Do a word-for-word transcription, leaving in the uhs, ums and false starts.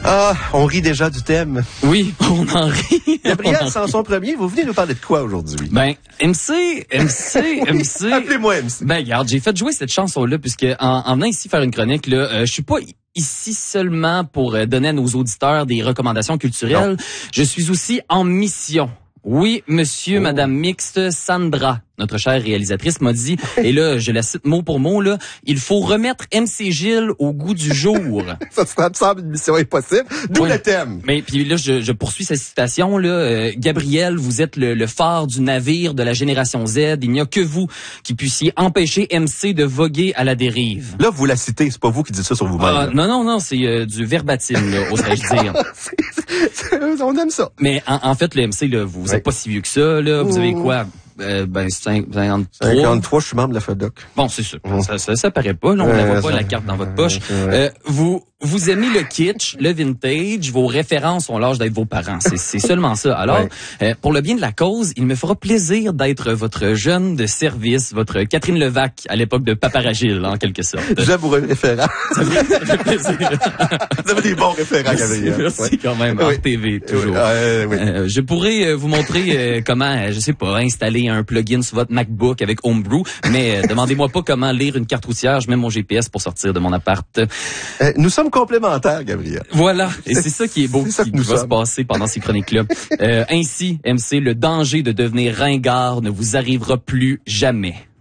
Ah, on rit déjà du thème. Oui, on en rit. Gabriel Sanson premier, vous venez nous parler de quoi aujourd'hui? Ben, M C, M C, M C. Appelez-moi M C. Ben, regarde, j'ai fait jouer cette chanson-là puisque en, en venant ici faire une chronique, là, euh, je suis pas ici seulement pour euh, donner à nos auditeurs des recommandations culturelles. Non. Je suis aussi en mission. Oui, monsieur, oh. madame mixte, Sandra, notre chère réalisatrice, m'a dit, et là, je la cite mot pour mot, là, il faut remettre M C Gilles au goût du jour. Ça, ça me semble une mission impossible. D'où oui. le thème. Mais puis là, je, je poursuis sa citation, là. Euh, Gabriel, vous êtes le, le phare du navire de la génération Z. Il n'y a que vous qui puissiez empêcher M C de voguer à la dérive. Là, vous la citez, c'est pas vous qui dites ça sur vous-même. Ah, non, non, non, c'est euh, du verbatim, là, oserais-je dire. c'est, c'est, on aime ça. Mais en, en fait, le M C, là, vous n'êtes oui. pas si vieux que ça, là. Vous avez quoi? Euh, ben, cinquante-trois. cinquante-trois, je suis membre de la FEDOC. Bon, c'est sûr. Mmh. Ça, ça, ça paraît pas, là. On ne voit pas la carte dans votre poche. Euh, vous, vous aimez le kitsch, le vintage, vos références ont l'âge d'être vos parents. C'est, c'est seulement ça. Alors, ouais. euh, pour le bien de la cause, il me fera plaisir d'être votre jeune de service, votre Catherine Levac à l'époque de Paparagile, en quelque sorte. J'aime vos référents. Ça fait plaisir. Vous avez des bons référents, Gabriel. Merci, merci quand même. Oui. R T V, toujours. Oui. Euh, oui. Euh, je pourrais euh, vous montrer euh, comment, je sais pas, installer un plugin sur votre MacBook avec Homebrew, mais euh, demandez-moi pas comment lire une carte routière. Je mets mon G P S pour sortir de mon appart. Euh, nous sommes complémentaires, Gabriel. Voilà, et c'est ça qui est beau, c'est qui, qui va se passer pendant ces chroniques-là. Euh, ainsi, M C, le danger de devenir ringard ne vous arrivera plus jamais.